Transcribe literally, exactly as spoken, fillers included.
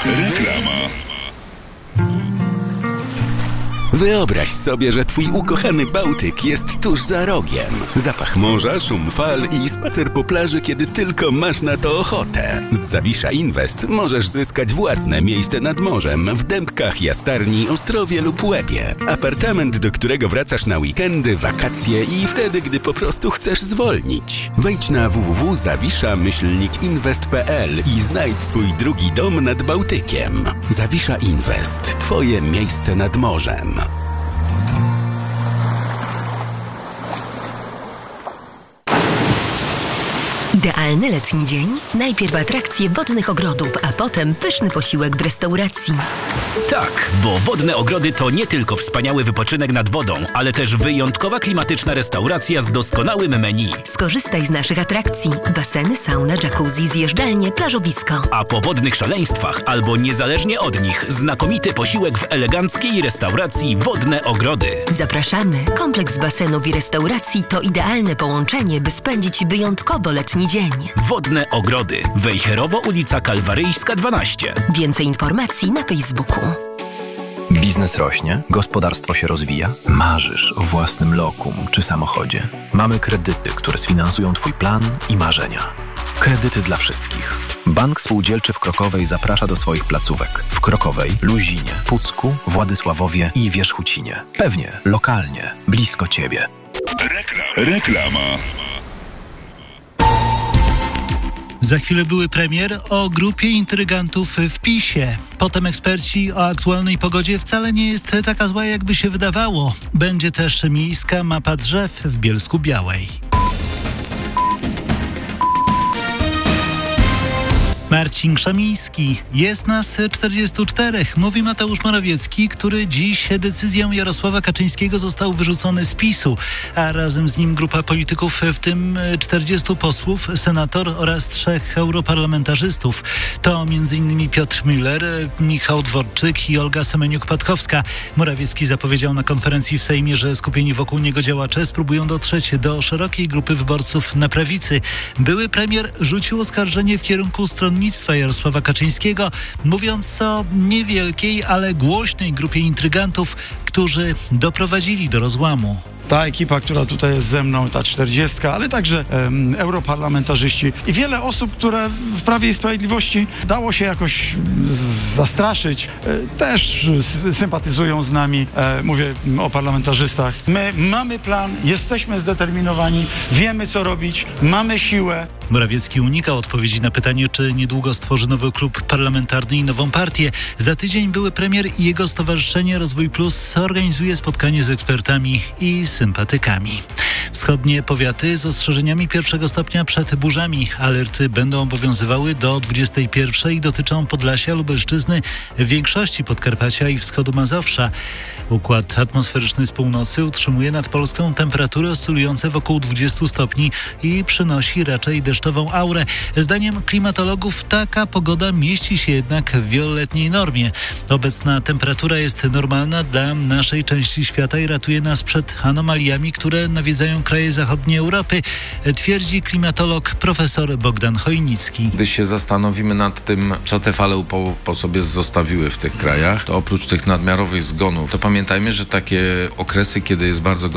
Reklama. Wyobraź sobie, że twój ukochany Bałtyk jest tuż za rogiem. Zapach morza, szum fal i spacer po plaży, kiedy tylko masz na to ochotę. Z Zawisza Invest możesz zyskać własne miejsce nad morzem w Dębkach, Jastarni, Ostrowie lub Łebie. Apartament, do którego wracasz na weekendy, wakacje i wtedy, gdy po prostu chcesz zwolnić. Wejdź na w w w kropka zawisza myślnik invest kropka p l i znajdź swój drugi dom nad Bałtykiem. Zawisza Invest. Twoje miejsce nad morzem. Idealny letni dzień? Najpierw atrakcje wodnych ogrodów, a potem pyszny posiłek w restauracji. Tak, bo Wodne Ogrody to nie tylko wspaniały wypoczynek nad wodą, ale też wyjątkowa klimatyczna restauracja z doskonałym menu. Skorzystaj z naszych atrakcji. Baseny, sauna, jacuzzi, zjeżdżalnie, plażowisko. A po wodnych szaleństwach albo niezależnie od nich znakomity posiłek w eleganckiej restauracji Wodne Ogrody. Zapraszamy. Kompleks basenów i restauracji to idealne połączenie, by spędzić wyjątkowo letni dzień. Wodne Ogrody. Wejherowo, ulica Kalwaryjska dwanaście. Więcej informacji na Facebooku. Biznes rośnie, gospodarstwo się rozwija, marzysz o własnym lokum czy samochodzie. Mamy kredyty, które sfinansują Twój plan i marzenia. Kredyty dla wszystkich. Bank Spółdzielczy w Krokowej zaprasza do swoich placówek. W Krokowej, Luzinie, Pucku, Władysławowie i Wierzchucinie. Pewnie, lokalnie, blisko Ciebie. Reklama. Reklama. Za chwilę były premier o grupie intrygantów w PiSie. Potem eksperci o aktualnej pogodzie wcale nie jest taka zła, jakby się wydawało. Będzie też miejska mapa drzew w Bielsku-Białej. Marcin Krzemiński. Jest nas czterdziestu czterech, mówi Mateusz Morawiecki, który dziś decyzją Jarosława Kaczyńskiego został wyrzucony z PiSu, a razem z nim grupa polityków, w tym czterdziestu posłów, senator oraz trzech europarlamentarzystów. To między innymi Piotr Müller, Michał Dworczyk i Olga Semeniuk-Patkowska. Morawiecki zapowiedział na konferencji w Sejmie, że skupieni wokół niego działacze spróbują dotrzeć do szerokiej grupy wyborców na prawicy. Były premier rzucił oskarżenie w kierunku stronnictwa Jarosława Kaczyńskiego, mówiąc o niewielkiej, ale głośnej grupie intrygantów, którzy doprowadzili do rozłamu. Ta ekipa, która tutaj jest ze mną, ta czterdziestka, ale także um, europarlamentarzyści i wiele osób, które w Prawie i Sprawiedliwości dało się jakoś z- zastraszyć, e, też s- sympatyzują z nami. E, mówię o parlamentarzystach. My mamy plan, jesteśmy zdeterminowani, wiemy co robić, mamy siłę. Morawiecki unikał odpowiedzi na pytanie, czy niedługo stworzy nowy klub parlamentarny i nową partię. Za tydzień były premier i jego stowarzyszenie Rozwój Plus organizuje spotkanie z ekspertami i sympatykami. Wschodnie powiaty z ostrzeżeniami pierwszego stopnia przed burzami. Alerty będą obowiązywały do dwudziestej pierwszej i dotyczą Podlasia, Lubelszczyzny, większości Podkarpacia i wschodu Mazowsza. Układ atmosferyczny z północy utrzymuje nad Polską temperatury oscylujące wokół dwudziestu stopni i przynosi raczej deszczową aurę. Zdaniem klimatologów taka pogoda mieści się jednak w wieloletniej normie. Obecna temperatura jest normalna dla naszej części świata i ratuje nas przed anomaliami, które nawiedzają kraje zachodniej Europy, twierdzi klimatolog profesor Bogdan Chojnicki. Gdy się zastanowimy nad tym, co te fale upałów po sobie zostawiły w tych krajach, to oprócz tych nadmiarowych zgonów, to pamiętajmy, że takie okresy, kiedy jest bardzo